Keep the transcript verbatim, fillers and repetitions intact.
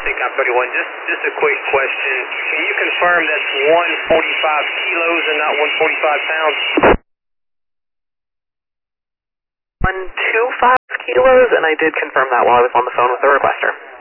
SACOM thirty-one, just, just a quick question. Can you confirm that's one forty-five kilos and not one forty-five pounds? one twenty-five kilos, and I did confirm that while I was on the phone with the requester.